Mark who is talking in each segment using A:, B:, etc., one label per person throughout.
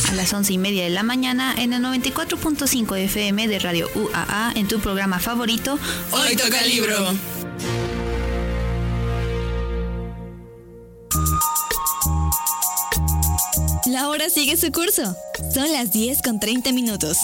A: a las 11:30 de la mañana en el 94.5 FM de Radio UAA en tu programa favorito.
B: Hoy toca libro.
C: La hora sigue su curso. Son las 10:30.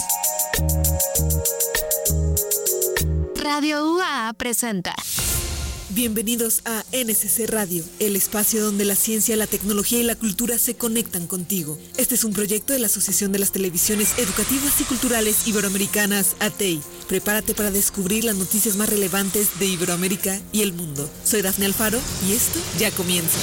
D: Radio UAA presenta.
E: Bienvenidos a NSC Radio, el espacio donde la ciencia, la tecnología y la cultura se conectan contigo. Este es un proyecto de la Asociación de las Televisiones Educativas y Culturales Iberoamericanas, ATEI. Prepárate para descubrir las noticias más relevantes de Iberoamérica y el mundo. Soy Dafne Alfaro y esto ya comienza.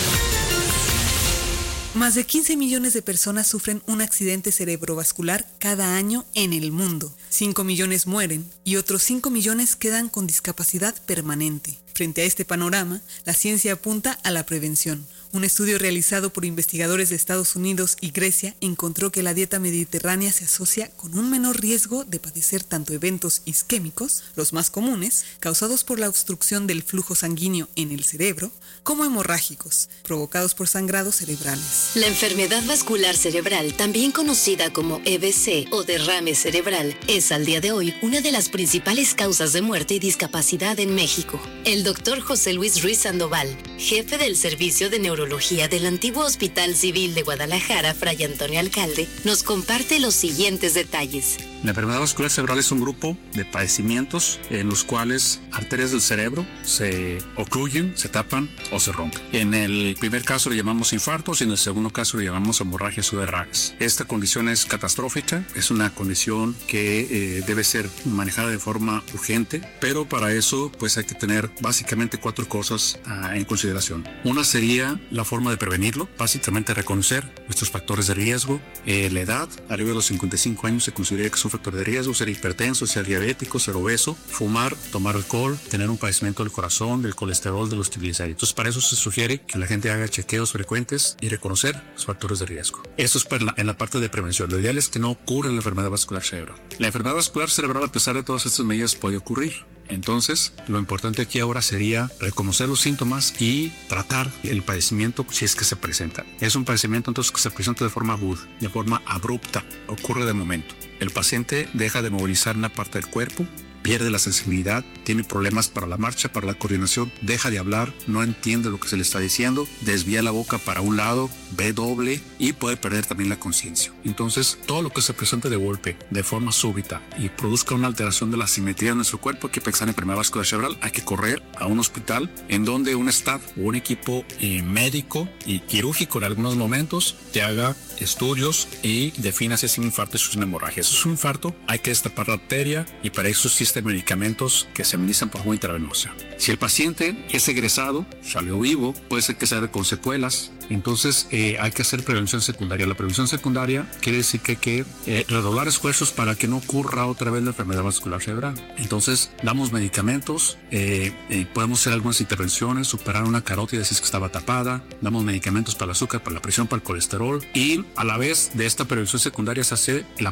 E: Más de 15 millones de personas sufren un accidente cerebrovascular cada año en el mundo. 5 millones mueren y otros 5 millones quedan con discapacidad permanente. Frente a este panorama, la ciencia apunta a la prevención. Un estudio realizado por investigadores de Estados Unidos y Grecia encontró que la dieta mediterránea se asocia con un menor riesgo de padecer tanto eventos isquémicos, los más comunes, causados por la obstrucción del flujo sanguíneo en el cerebro, como hemorrágicos, provocados por sangrados cerebrales.
F: La enfermedad vascular cerebral, también conocida como EBC o derrame cerebral, es al día de hoy una de las principales causas de muerte y discapacidad en México. El doctor José Luis Ruiz Sandoval, jefe del Servicio de Neurología del antiguo Hospital Civil de Guadalajara, Fray Antonio Alcalde, nos comparte los siguientes detalles.
G: La enfermedad vascular cerebral es un grupo de padecimientos en los cuales arterias del cerebro se ocluyen, se tapan o se rompen. En el primer caso le llamamos infartos y en el segundo caso le llamamos hemorragias o derrames. Esta condición es catastrófica, es una condición que debe ser manejada de forma urgente, pero para eso pues hay que tener básicamente 4 cosas en consideración. Una sería la forma de prevenirlo, básicamente reconocer nuestros factores de riesgo. La edad, arriba de los 55 años se considera que es un factor de riesgo, ser hipertenso, ser diabético, ser obeso, fumar, tomar alcohol, tener un padecimiento del corazón, del colesterol, de los triglicéridos. Entonces para eso se sugiere que la gente haga chequeos frecuentes y reconocer los factores de riesgo. Esto es en la parte de prevención. Lo ideal es que no ocurra la enfermedad vascular cerebral. La enfermedad vascular cerebral, a pesar de todas estas medidas, puede ocurrir. Entonces, lo importante aquí ahora sería reconocer los síntomas y tratar el padecimiento si es que se presenta. Es un padecimiento entonces que se presenta de forma aguda, de forma abrupta, ocurre de momento. El paciente deja de movilizar una parte del cuerpo, pierde la sensibilidad, tiene problemas para la marcha, para la coordinación, deja de hablar, no entiende lo que se le está diciendo, desvía la boca para un lado, ve doble y puede perder también la conciencia. Entonces, todo lo que se presente de golpe, de forma súbita y produzca una alteración de la simetría de nuestro cuerpo, hay que pensar en enfermedad vascular cerebral, hay que correr a un hospital en donde un staff o un equipo médico y quirúrgico en algunos momentos te haga estudios y defina si es un infarto o si es una hemorragia. Si es un infarto, hay que destapar la arteria y para eso existen medicamentos que se administran por forma intravenosa. Si el paciente es egresado, salió vivo, puede ser que salga con secuelas. Entonces hay que hacer prevención secundaria. La prevención secundaria quiere decir que hay que redoblar esfuerzos para que no ocurra otra vez la enfermedad vascular cerebral. Entonces damos medicamentos, podemos hacer algunas intervenciones, superar una carótida si es que estaba tapada, damos medicamentos para el azúcar, para la presión, para el colesterol y a la vez de esta prevención secundaria se hace la